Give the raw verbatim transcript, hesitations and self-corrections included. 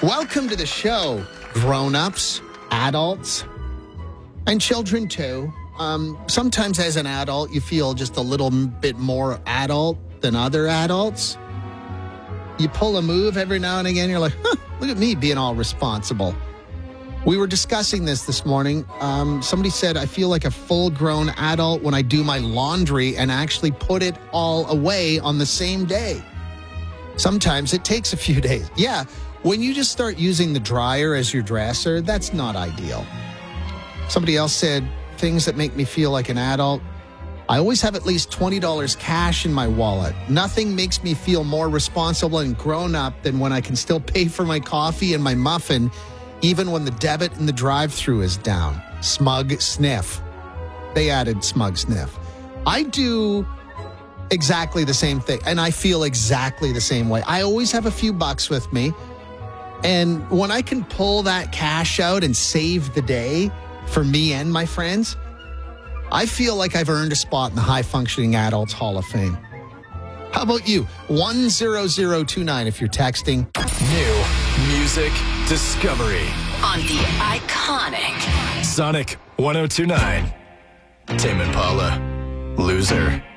Welcome to the show, grown-ups, adults, and children too. Um, sometimes as an adult, you feel just a little bit more adult than other adults. You pull a move every now and again, you're like, huh, look at me being all responsible. We were discussing this this morning. Um, somebody said, I feel like a full-grown adult when I do my laundry and actually put it all away on the same day. Sometimes it takes a few days. Yeah, when you just start using the dryer as your dresser, that's not ideal. Somebody else said, things that make me feel like an adult. I always have at least twenty dollars cash in my wallet. Nothing makes me feel more responsible and grown up than when I can still pay for my coffee and my muffin, even when the debit in the drive-thru is down. Smug sniff. They added smug sniff. I do exactly the same thing, and I feel exactly the same way. I always have a few bucks with me, and when I can pull that cash out and save the day for me and my friends, I feel like I've earned a spot in the High Functioning Adults Hall of Fame. How about you? one zero zero two nine if you're texting. New music discovery on the iconic Sonic one oh two point nine. Tame Impala, Loser.